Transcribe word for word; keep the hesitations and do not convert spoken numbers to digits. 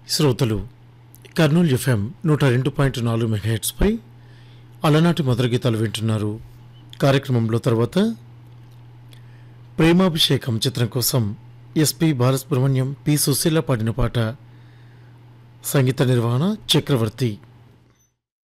శ్రోతలు కర్నూలు ఎఫ్ఎం నూట రెండు పాయింట్ నాలుగు మెగాహెర్ట్జ్పై అలనాటి మధుర గీతాలు వింటున్నారు. కార్యక్రమంలో తర్వాత ప్రేమాభిషేకం చిత్రం కోసం ఎస్పి బాలసుబ్రహ్మణ్యం, పి సుశీల పాడిన పాట. సంగీత నిర్వహణ చక్రవర్తి.